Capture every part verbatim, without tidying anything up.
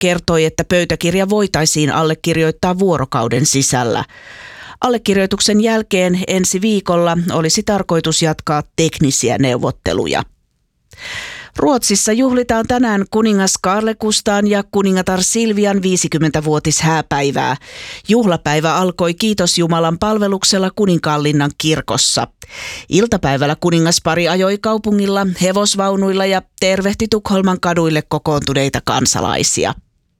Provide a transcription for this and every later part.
kertoi, että pöytäkirja voitaisiin allekirjoittaa vuorokauden sisällä. Allekirjoituksen jälkeen ensi viikolla olisi tarkoitus jatkaa teknisiä neuvotteluja. Ruotsissa juhlitaan tänään kuningas Carl Gustaan ja kuningatar Silvian viisikymmenvuotishääpäivää. Juhlapäivä alkoi kiitos Jumalan palveluksella Kuninkaallinnan kirkossa. Iltapäivällä kuningaspari ajoi kaupungilla hevosvaunuilla ja tervehti Tukholman kaduille kokoontuneita kansalaisia.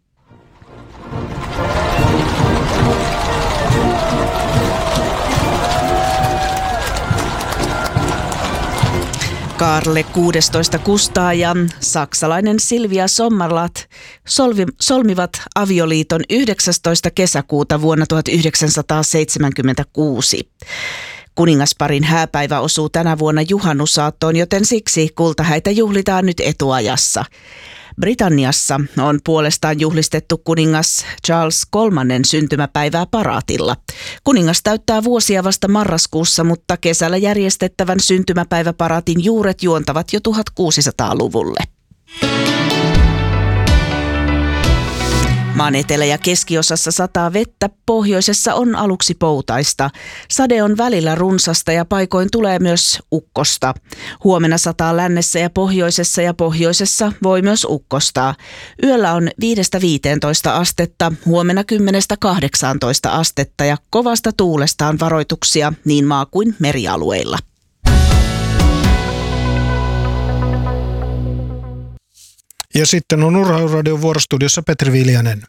Karle kuusitoista Gustaa ja saksalainen Silvia Sommerlath solvi, solmivat avioliiton yhdeksästoista kesäkuuta vuonna tuhatyhdeksänsataaseitsemänkymmentäkuusi. Kuningasparin hääpäivä osuu tänä vuonna juhannusaattoon, joten siksi kultahäitä juhlitaan nyt etuajassa. Britanniassa on puolestaan juhlistettu kuningas Charles kolmannen syntymäpäivää paraatilla. Kuningas täyttää vuosia vasta marraskuussa, mutta kesällä järjestettävän syntymäpäiväparaatin juuret juontavat jo tuhatkuusisataaluvulle. Maan etelä- ja keskiosassa sataa vettä, pohjoisessa on aluksi poutaista. Sade on välillä runsasta ja paikoin tulee myös ukkosta. Huomenna sataa lännessä ja pohjoisessa ja pohjoisessa voi myös ukkostaa. Yöllä on viidestä viiteentoista astetta, huomenna kymmenestä kahdeksaantoista astetta ja kovasta tuulesta on varoituksia niin maa- kuin merialueilla. Ja sitten on Urheiluradion vuorostudiossa Petri Viljanen.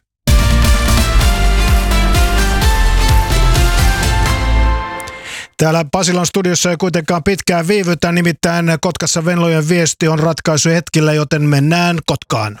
Täällä Pasilan studiossa ei kuitenkaan pitkään viivytä, nimittäin Kotkassa Venlojen viesti on ratkaisu hetkillä, joten mennään Kotkaan.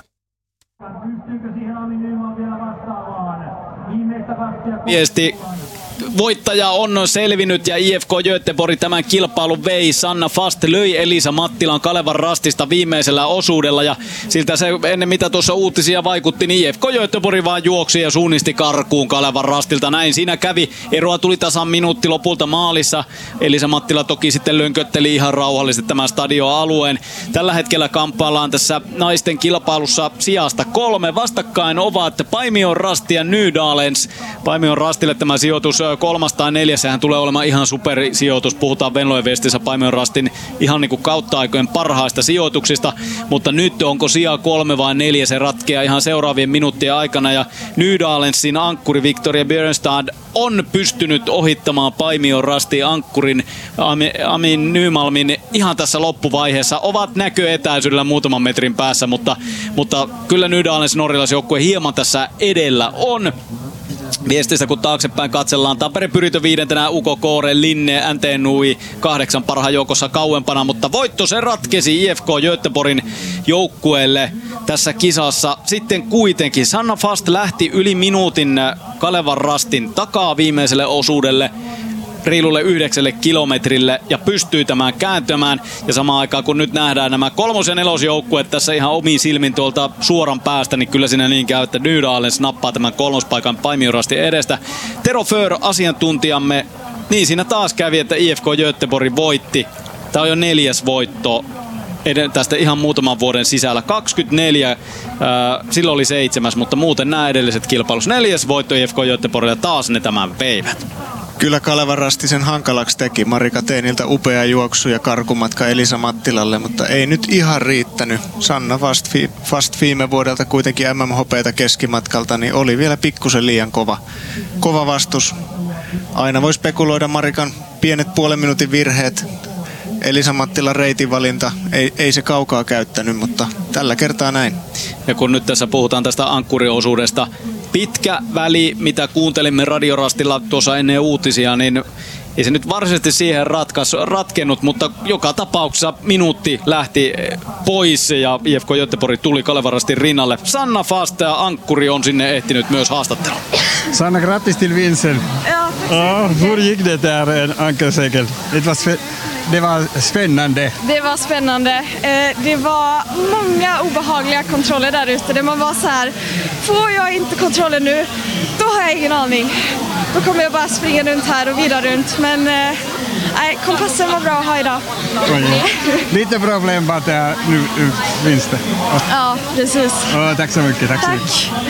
Viesti. Voittaja on selvinnyt ja I F K Göteborg tämän kilpailun vei. Sanna Fast löi Elisa Mattilan Kalevan rastista viimeisellä osuudella ja siltä se ennen mitä tuossa uutisia vaikutti, niin I F K Göteborg vaan juoksi ja suunnisti karkuun Kalevan rastilta. Näin siinä kävi. Eroa tuli tasan minuutti lopulta maalissa. Elisa Mattila toki sitten lönkötteli ihan rauhallisesti tämän stadioalueen. Tällä hetkellä kamppaillaan tässä naisten kilpailussa sijasta kolme. Vastakkain ovat Paimion Rasti ja Nydalens. Paimion Rastille tämä sijoitus kolmas tai neljäs, sehän tulee olemaan ihan supersijoitus. Puhutaan Venlojen viestissä Paimion Rastin ihan niin kuin kautta aikojen parhaista sijoituksista, mutta nyt onko sija kolme vai neljä, se ratkeaa ihan seuraavien minuuttien aikana ja Nydalensin ankkuri Victoria Björnstad on pystynyt ohittamaan Paimion Rastin ankkurin Amin Nymalmin ihan tässä loppuvaiheessa. Ovat näköetäisyydellä muutaman metrin päässä, mutta, mutta kyllä Nydalens norjalaisjoukkue hieman tässä edellä on. Viestissä kun taaksepäin katsellaan, Tampere Pyritö viidentenä, Uko Koore, Linne, N T Nui kahdeksan parhaan joukossa kauempana, mutta voitto se ratkesi I F K Göteborgin joukkueelle tässä kisassa. Sitten kuitenkin Sanna Fast lähti yli minuutin Kalevan rastin takaa viimeiselle osuudelle, reilulle yhdeksälle kilometrille ja pystyy tämän kääntämään. Ja samaan aikaan kun nyt nähdään nämä kolmos- ja nelosjoukkueet tässä ihan omiin silmin tuolta suoran päästä, niin kyllä siinä niin käy, että Nydalens nappaa tämän kolmospaikan Paimion Rastin edestä. Tero Föhr, asiantuntijamme, niin siinä taas kävi, että I F K Göteborg voitti. Tämä on jo neljäs voitto tästä ihan muutaman vuoden sisällä. kaksikymmentäneljä, äh, silloin oli seitsemäs, mutta muuten nämä edelliset kilpailut. Neljäs voitto I F K Göteborgilla, taas ne tämän veivät. Kyllä Kalevan Rasti sen hankalaksi teki. Marika Teiniltä upea juoksu ja karkumatka Elisa Mattilalle, mutta ei nyt ihan riittänyt. Sanna Fast, Fast viime vuodelta kuitenkin M M H P:tä keskimatkalta, niin oli vielä pikkusen liian kova, kova vastus. Aina voi spekuloida Marikan pienet puolen minuutin virheet. Elisa Mattilan reitinvalinta, ei, ei se kaukaa käyttänyt, mutta tällä kertaa näin. Ja kun nyt tässä puhutaan tästä ankkuriosuudesta, pitkä väli, mitä kuuntelimme Radiorastilla tuossa ennen uutisia, niin ei se nyt varsinaisesti siihen ratkas, ratkennut, mutta joka tapauksessa minuutti lähti pois ja I F K Göteborg tuli Kalevan Rastin rinnalle. Sanna Fast ja ankkuri on sinne ehtinyt myös haastatteluun. Sanna, grattis till vinsten. Ja, ja, hur gick det där en ankelsekel? Det var, det var spännande. Det var spännande. Det var många obehagliga kontroller där ute. Det man var så här, får jag inte kontrollen nu, då har jag ingen aning. Då kommer jag bara springa runt här och vidare runt. Men nej, kompassen var bra att ha idag. Lite problem bara att nu vinsten. Ja, precis. Ja, tack så mycket. Tack så mycket.